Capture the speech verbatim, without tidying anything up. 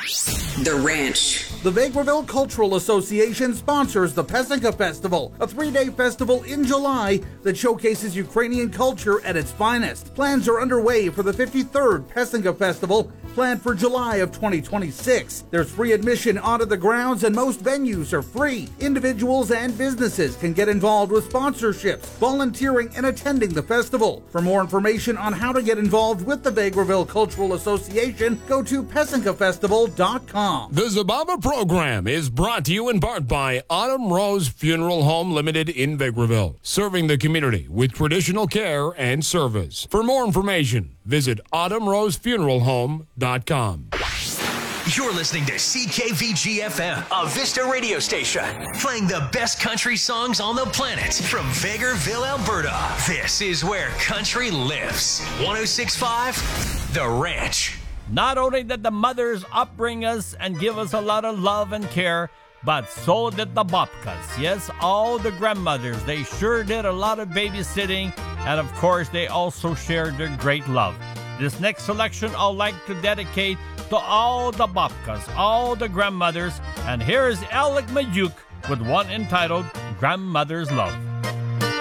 The Ranch. The Vegreville Cultural Association sponsors the Pesenka Festival, a three-day festival in July that showcases Ukrainian culture at its finest. Plans are underway for the fifty-third Pesenka Festival, planned for July of twenty twenty-six. There's free admission onto the grounds and most venues are free. Individuals and businesses can get involved with sponsorships, volunteering, and attending the festival. For more information on how to get involved with the Vegreville Cultural Association, go to pesenka festival dot com. The Zababa program is brought to you in part by Autumn Rose Funeral Home Limited in Vegreville, serving the community with traditional care and service. For more information, visit autumn rose funeral home dot com. You're listening to C K V G F M, a Vista radio station, playing the best country songs on the planet from Vegreville, Alberta. This is where country lives. one oh six point five, The Ranch. Not only did the mothers upbring us and give us a lot of love and care, but so did the babkas. Yes, all the grandmothers. They sure did a lot of babysitting, and of course, they also shared their great love. This next selection I'd like to dedicate to all the babkas, all the grandmothers, and here is Alec Majuk with one entitled Grandmother's Love.